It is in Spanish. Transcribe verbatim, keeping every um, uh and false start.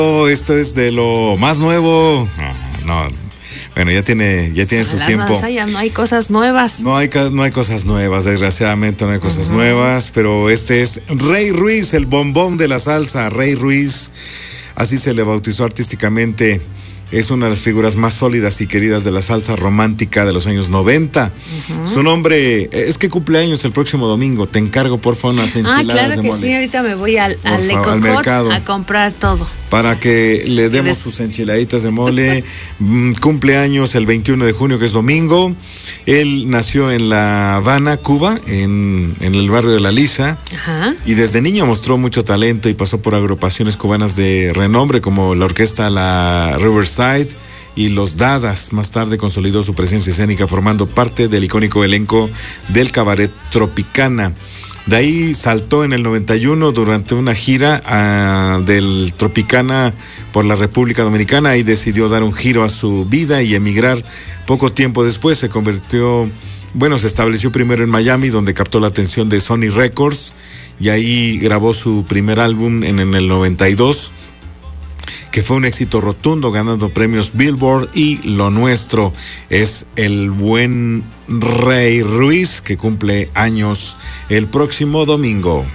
Oh, esto es de lo más nuevo. No, no. Bueno, ya tiene, ya tiene su tiempo. Ya no hay cosas nuevas. No hay, no hay cosas nuevas, desgraciadamente no hay cosas uh-huh. nuevas, pero este es Rey Ruiz, el bombón de la salsa. Rey Ruiz, así se le bautizó artísticamente. Es una de las figuras más sólidas y queridas de la salsa romántica de los años noventa. Uh-huh. Su nombre es que cumpleaños el próximo domingo. Te encargo, por favor, unas enchiladas de mole. Ah, claro que mole. sí. Ahorita me voy al, al, favor, al mercado a comprar todo. Para que le demos sus enchiladitas de mole. Cumpleaños el veintiuno de junio, que es domingo. Él nació en La Habana, Cuba, en, en el barrio de La Lisa. Ajá. Y desde niño mostró mucho talento y pasó por agrupaciones cubanas de renombre, como la orquesta La Riverside y Los Dadas. Más tarde consolidó su presencia escénica formando parte del icónico elenco del cabaret Tropicana. De ahí saltó en el noventa y uno durante una gira uh, del Tropicana por la República Dominicana y decidió dar un giro a su vida y emigrar. Poco tiempo después se convirtió, bueno, se estableció primero en Miami, donde captó la atención de Sony Records, y ahí grabó su primer álbum en, en el noventa y dos, que fue un éxito rotundo, ganando premios Billboard. Y lo nuestro es el buen Rey Ruiz, que cumple años el próximo domingo.